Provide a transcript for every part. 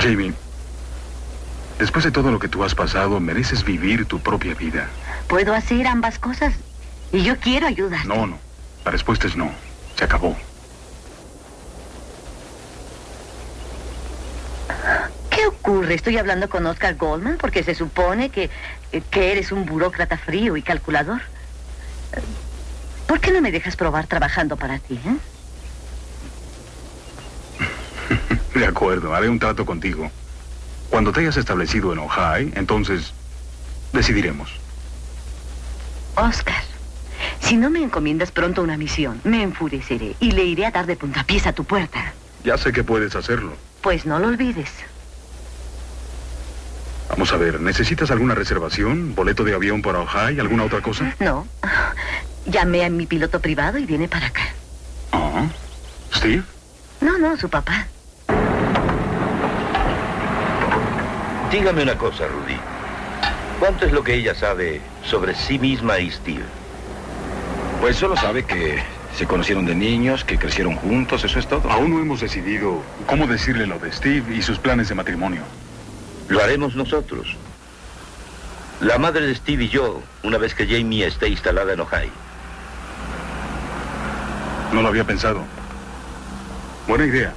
Jamie, después de todo lo que tú has pasado, mereces vivir tu propia vida. Puedo hacer ambas cosas y yo quiero ayudarte. No. La respuesta es no. Se acabó. ¿Qué ocurre? Estoy hablando con Oscar Goldman porque se supone que eres un burócrata frío y calculador. ¿Por qué no me dejas probar trabajando para ti, eh? De acuerdo, haré un trato contigo. Cuando te hayas establecido en Ohio, entonces decidiremos. Oscar, si no me encomiendas pronto una misión, me enfureceré y le iré a dar de puntapiés a tu puerta. Ya sé que puedes hacerlo. Pues no lo olvides. Vamos a ver, ¿necesitas alguna reservación? ¿Boleto de avión para Ohio? ¿Alguna otra cosa? No. Llamé a mi piloto privado y viene para acá. Ah, ¿Steve? No, su papá. Dígame una cosa, Rudy. ¿Cuánto es lo que ella sabe sobre sí misma y Steve? Pues solo sabe que se conocieron de niños, que crecieron juntos, eso es todo. Aún no hemos decidido cómo decirle lo de Steve y sus planes de matrimonio. Lo haremos nosotros. La madre de Steve y yo, una vez que Jamie esté instalada en Ohio. No lo había pensado. Buena idea.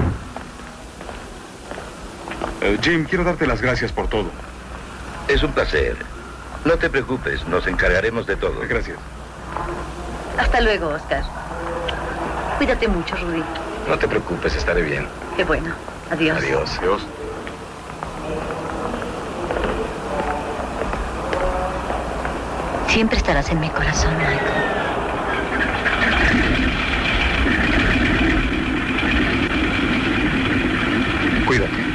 Jim, quiero darte las gracias por todo. Es un placer. No te preocupes, nos encargaremos de todo. Gracias. Hasta luego, Oscar. Cuídate mucho, Rudy. No te preocupes, estaré bien. Qué bueno. Adiós. Adiós. Adiós. Siempre estarás en mi corazón, Michael. Cuídate.